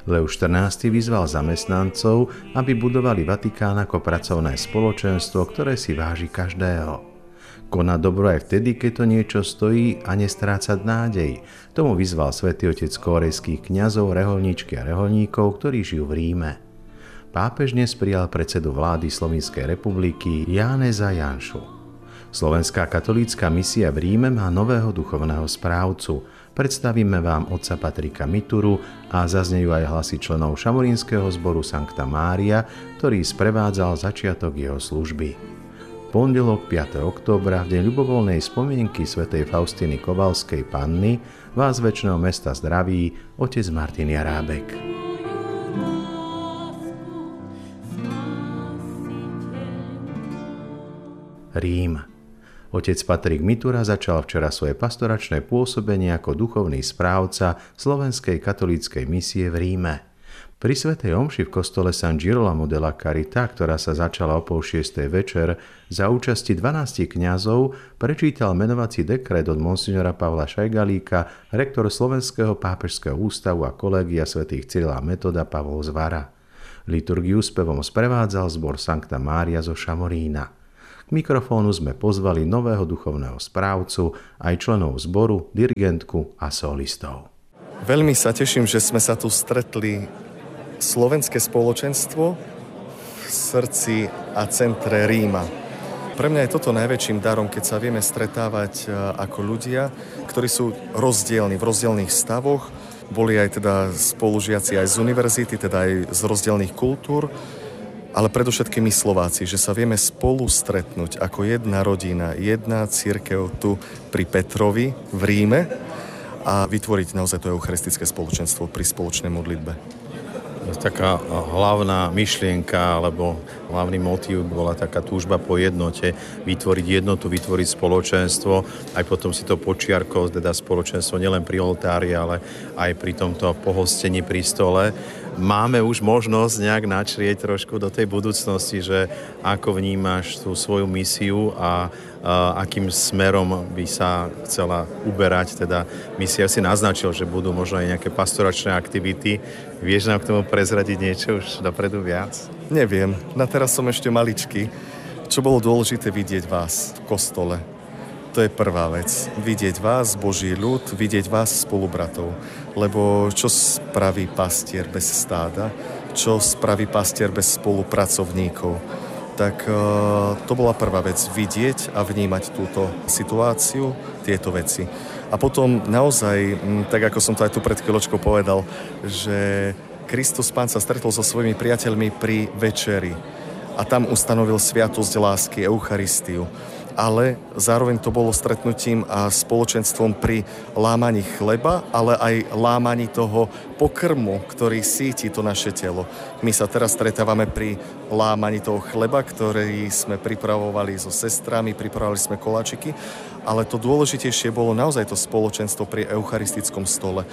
Leo XIV vyzval zamestnancov, aby budovali Vatikán ako pracovné spoločenstvo, ktoré si váži každého. Konať dobro aj vtedy, keď to niečo stojí a nestrácať nádej. Tomu vyzval svätý otec kórejských kňazov, reholníčky a reholníkov, ktorí žijú v Ríme. Pápež dnes prijal predsedu vlády Slovenskej republiky Janeza Janšu. Slovenská katolícka misia v Ríme má nového duchovného správcu. Predstavíme vám otca Patrika Mituru a zaznejú aj hlasy členov šamorínskeho zboru Sancta Mária, ktorý sprevádzal začiatok jeho služby. Pondelok 5. októbra, v deň ľubovoľnej spomienky svätej Faustíny Kovalskej Panny, vás z večného mesta zdraví otec Martin Jarábek. Rím. Otec Patrik Mitura začal včera svoje pastoračné pôsobenie ako duchovný správca Slovenskej katolíckej misie v Ríme. Pri svätej omši v kostole San Girolamo della Carità, ktorá sa začala o 5:30 večer, za účasti 12 kňazov prečítal menovací dekret od monsignora Pavla Šajgalíka, rektor Slovenského pápežského ústavu a kolégia svätých Cyrila a Metoda Pavol Zvara. Liturgiu spevom sprevádzal zbor Sancta Mária zo Šamorína. K mikrofónu sme pozvali nového duchovného správcu, aj členov zboru, dirigentku a solistov. Veľmi sa teším, že sme sa tu stretli slovenské spoločenstvo v srdci a centre Ríma. Pre mňa je toto najväčším darom, keď sa vieme stretávať ako ľudia, ktorí sú rozdielni, v rozdielnych stavoch. Boli aj teda spolužiaci aj z univerzity, teda aj z rozdielnych kultúr, ale predovšetkým my Slováci, že sa vieme spolu stretnúť ako jedna rodina, jedna cirkev tu pri Petrovi v Ríme a vytvoriť naozaj to eucharistické spoločenstvo pri spoločnej modlitbe. Taká hlavná myšlienka alebo hlavný motív bola taká túžba po jednote, vytvoriť jednotu, vytvoriť spoločenstvo, aj potom si to počiarkol, teda spoločenstvo nielen pri oltári, ale aj pri tomto pohostení pri stole. Máme už možnosť nejak načrieť trošku do tej budúcnosti, že ako vnímaš tú svoju misiu a akým smerom by sa chcela uberať. Teda misia si naznačil, že budú možno aj nejaké pastoračné aktivity. Vieš nám k tomu prezradiť niečo už dopredu viac? Neviem, na teraz som ešte maličký. Čo bolo dôležité vidieť vás v kostole. To je prvá vec. Vidieť vás, Boží ľud, vidieť vás spolubratov. Lebo čo spraví pastier bez stáda? Čo spraví pastier bez spolupracovníkov? Tak to bola prvá vec. Vidieť a vnímať túto situáciu, tieto veci. A potom naozaj, tak ako som to aj tu pred chvíľočkou povedal, že Kristus Pán sa stretol so svojimi priateľmi pri večeri. A tam ustanovil sviatosť lásky, Eucharistiu. Ale zároveň to bolo stretnutím a spoločenstvom pri lámaní chleba, ale aj lámaní toho pokrmu, ktorý síti to naše telo. My sa teraz stretávame pri lámaní toho chleba, ktorý sme pripravovali so sestrami, pripravovali sme koláčiky, ale to dôležitejšie bolo naozaj to spoločenstvo pri eucharistickom stole.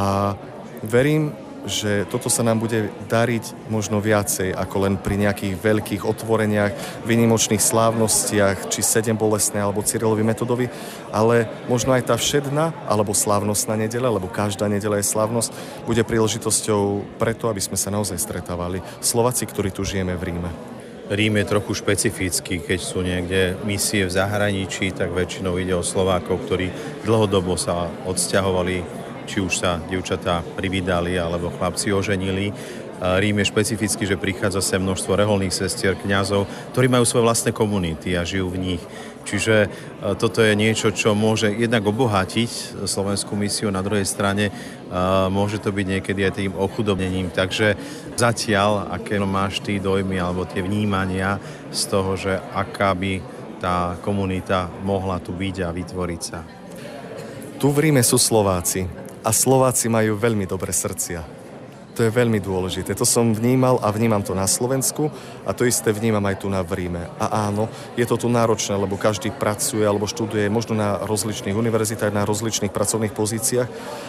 A verím, že toto sa nám bude dariť možno viacej ako len pri nejakých veľkých otvoreniach, výnimočných slávnostiach, či sedembolestnej alebo Cyrilovi Metodovi, ale možno aj tá všedná alebo slávnostná nedeľa, lebo každá nedeľa je slávnosť, bude príležitosťou preto, aby sme sa naozaj stretávali. Slováci, ktorí tu žijeme v Ríme. Rím je trochu špecifický, keď sú niekde misie v zahraničí, tak väčšinou ide o Slovákov, ktorí dlhodobo sa odsťahovali, či už sa dievčatá privydali, alebo chlapci oženili. Rím je špecifický, že prichádza sem množstvo reholných sestier, kňazov, ktorí majú svoje vlastné komunity a žijú v nich. Čiže toto je niečo, čo môže jednak obohatiť slovenskú misiu, na druhej strane môže to byť niekedy aj tým ochudobnením. Takže zatiaľ, aké máš ty dojmy alebo tie vnímania z toho, že aká by tá komunita mohla tu byť a vytvoriť sa? Tu v Ríme sú Slováci. A Slováci majú veľmi dobré srdcia. To je veľmi dôležité. To som vnímal a vnímam to na Slovensku a to isté vnímam aj tu na Ríme. A áno, je to tu náročné, lebo každý pracuje alebo študuje možno na rozličných univerzitách, na rozličných pracovných pozíciách,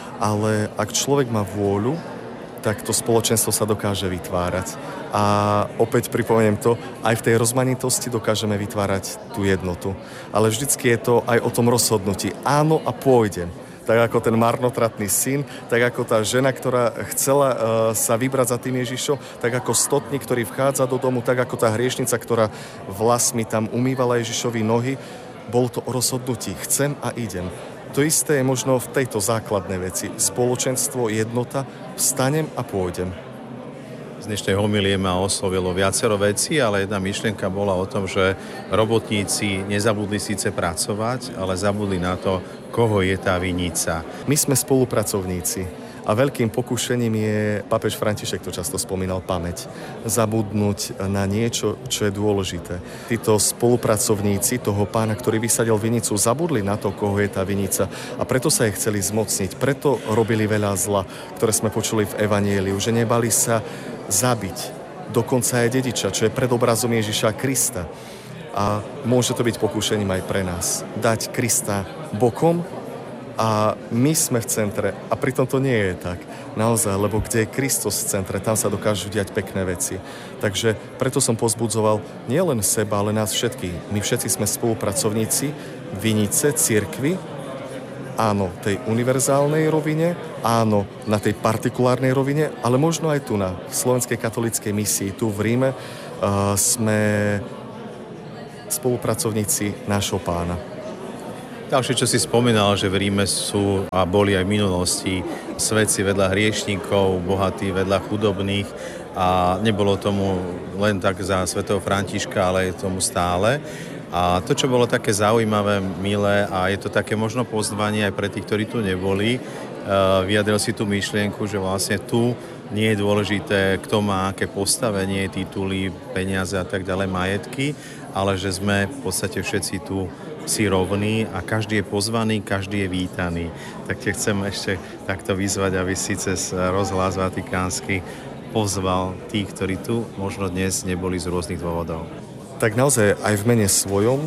ale ak človek má vôľu, tak to spoločenstvo sa dokáže vytvárať. A opäť pripomeniem to, aj v tej rozmanitosti dokážeme vytvárať tú jednotu. Ale vždycky je to aj o tom rozhodnutí. Áno a pôjdem. tak ako ten marnotratný syn, tak ako tá žena, ktorá chcela sa vybrať za tým Ježišom, tak ako stotník, ktorý vchádza do domu, tak ako tá hriešnica, ktorá vlasmi tam umývala Ježišovi nohy. Bolo to o rozhodnutí. Chcem a idem. To isté je možno v tejto základnej veci. Spoločenstvo, jednota, vstanem a pôjdem. Z dnešnej homilie ma oslovilo viacero vecí, ale jedna myšlienka bola o tom, že robotníci nezabudli síce pracovať, ale zabudli na to, koho je tá vinica. My sme spolupracovníci a veľkým pokušením je, pápež František to často spomínal, pamäť. Zabudnúť na niečo, čo je dôležité. Títo spolupracovníci toho pána, ktorý vysadil vinicu, zabudli na to, koho je tá vinica a preto sa jej chceli zmocniť. Preto robili veľa zla, ktoré sme počuli v Evanjeliu, že nebali sa zabiť dokonca aj dediča, čo je predobrazom Ježiša Krista. A môže to byť pokúšením aj pre nás. Dať Krista bokom a my sme v centre. A pritom to nie je tak. Naozaj, lebo kde je Kristus v centre, tam sa dokážu diať pekné veci. Takže preto som pozbudzoval nielen seba, ale nás všetkých. My všetci sme spolupracovníci vinice, cirkvi, áno, tej univerzálnej rovine, áno, na tej partikulárnej rovine, ale možno aj tu na Slovenskej katolíckej misii, tu v Ríme, sme spolupracovníci nášho pána. Ďalšie, čo si spomínal, že v Ríme sú a boli aj v minulosti svätci vedľa hriešnikov, bohatí vedľa chudobných a nebolo tomu len tak za svätého Františka, ale je tomu stále. A to, čo bolo také zaujímavé, milé a je to také možno pozvanie aj pre tých, ktorí tu neboli, vyjadril si tú myšlienku, že vlastne tu nie je dôležité, kto má aké postavenie, tituly, peniaze a tak ďalej, majetky, ale že sme v podstate všetci tu si rovní a každý je pozvaný, každý je vítaný. Tak te chcem ešte takto vyzvať, aby si cez rozhlas vatikánsky pozval tých, ktorí tu možno dnes neboli z rôznych dôvodov. Tak naozaj aj v mene svojom,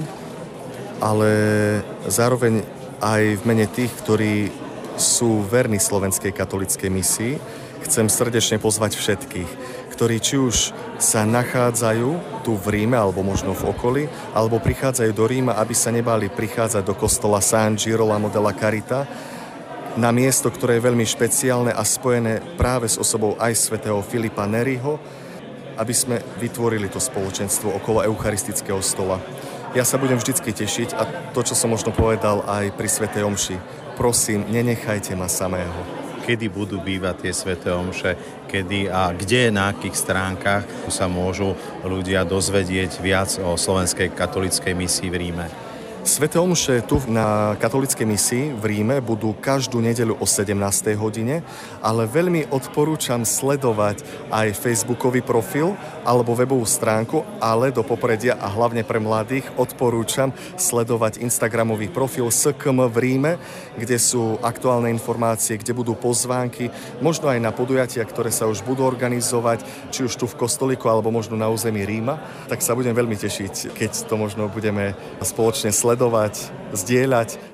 ale zároveň aj v mene tých, ktorí sú verní Slovenskej katolíckej misii, chcem srdečne pozvať všetkých, ktorí či už sa nachádzajú tu v Ríme, alebo možno v okolí, alebo prichádzajú do Ríma, aby sa nebali prichádzať do kostola San Girolamo della Carità, na miesto, ktoré je veľmi špeciálne a spojené práve s osobou aj svätého Filipa Neriho, aby sme vytvorili to spoločenstvo okolo eucharistického stola. Ja sa budem vždycky tešiť a to, čo som možno povedal aj pri svätej omši, prosím, nenechajte ma samého. Kedy budú bývať tie sväté omše, kedy a kde, na akých stránkach sa môžu ľudia dozvedieť viac o Slovenskej katolíckej misii v Ríme? Sväté omše tu na katolíckej misii v Ríme budú každú nedeľu o 17. hodine, ale veľmi odporúčam sledovať aj facebookový profil alebo webovú stránku, ale do popredia a hlavne pre mladých odporúčam sledovať instagramový profil SKM v Ríme, kde sú aktuálne informácie, kde budú pozvánky, možno aj na podujatia, ktoré sa už budú organizovať, či už tu v kostolíku alebo možno na území Ríma, tak sa budem veľmi tešiť, keď to možno budeme spoločne sledovať, zdieľať